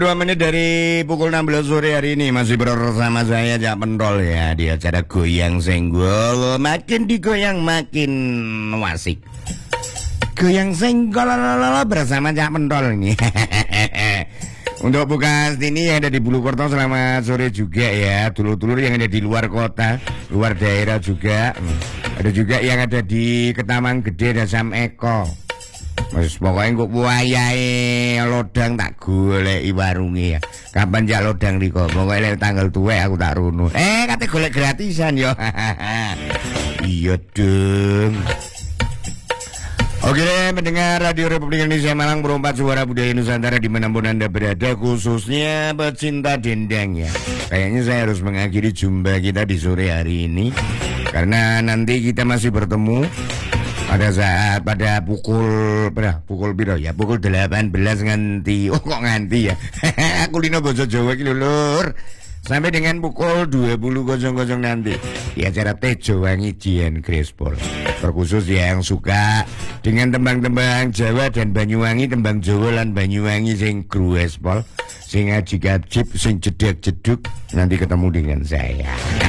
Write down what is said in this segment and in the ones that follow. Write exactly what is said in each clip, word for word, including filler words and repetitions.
Dua menit dari pukul enam belas sore hari ini masih bersama saya Jak Pentol ya di acara Goyang Senggol. Makin digoyang makin wasik. Goyang Senggol bersama Jak Pentol ini. Untuk buka ini yang ada di Bulukorto selamat sore juga ya. Dulur-dulur yang ada di luar kota, luar daerah juga. Ada juga yang ada di Ketamang Gede dan Sam Eko. Mas pokoknya kok wayahe lodang tak goleki warunge ya. Kapan jak lodang riko? Pokoknya tanggal tuwek aku tak rono. Eh kate golek gratisan yo. Iya dong. Oke deh, mendengar Radio Republik Indonesia Malang berempat suara budaya Nusantara dimanapun Anda berada, khususnya pecinta dendang ya. Kayaknya saya harus mengakhiri jumpa kita di sore hari ini, karena nanti kita masih bertemu pada saat pada pukul pada pukul piro ya, pukul delapan belas nganti. Oh kok nganti ya. Aku lino basa Jawa iki lur. Sampai dengan pukul dua puluh nanti di acara Tejo Wangi Jian Grespol. Terkhusus yang suka dengan tembang-tembang Jawa dan Banyuwangi, tembang Jawa lan Banyuwangi sing Grespol, sing ajib-ajib, sing jedek-jeduk, nanti ketemu dengan saya.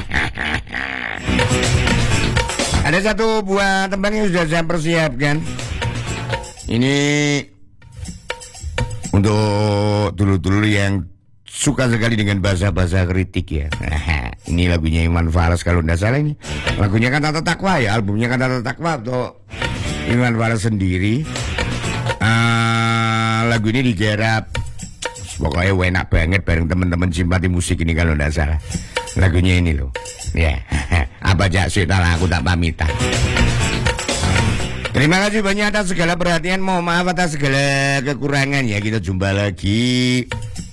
Ada satu buah tembang yang sudah saya persiapkan. Ini untuk dulu-dulu yang suka sekali dengan bahasa-bahasa kritik ya. Nah, ini lagunya Iwan Fals kalau tidak salah ini. Lagunya Kantata Takwa ya, albumnya Kantata Takwa atau Iwan Fals sendiri. Uh, lagu ini digarap pokoknya enak banget bareng teman-teman simpati musik ini kalau tidak salah. Lagunya ini loh. Ya. Apa jak setal aku tak pamitan. Terima kasih banyak atas segala perhatian. Mohon maaf atas segala kekurangan ya. Kita jumpa lagi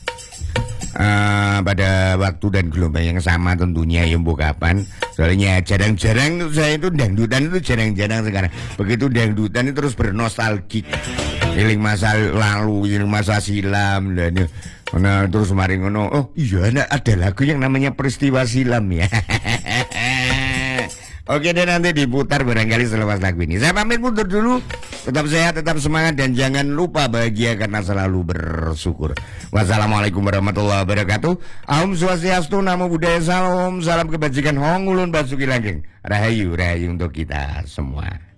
Uh, pada waktu dan gelombang yang sama tentunya ya mbok kapan. Soalnya jarang-jarang tuh saya itu dangdutan itu jarang-jarang sekarang. Begitu dangdutan itu terus bernostalgik, iling masa lalu, iling masa silam dan nah, terus mari ngono. Oh iya ada lagu yang namanya Peristiwa Silam ya. Oke dan nanti diputar barangkali selepas lagu ini. Saya pamit mundur dulu. Tetap sehat, tetap semangat, dan jangan lupa bahagia karena selalu bersyukur. Wassalamualaikum warahmatullahi wabarakatuh. Aum Swastiastu, Namo Buddhaya, Salam, salam kebajikan, Hong Ulun Basuki Langgeng. Rahayu, rahayu untuk kita semua.